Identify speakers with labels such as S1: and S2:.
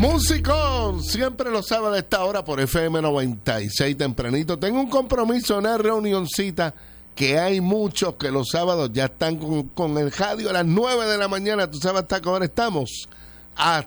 S1: Musicón, siempre los sábados a esta hora por FM 96 tempranito. Tengo un compromiso, una reunioncita, que hay muchos que los sábados ya están con el radio a las 9 de la mañana. ¿Tú sabes hasta qué hora estamos?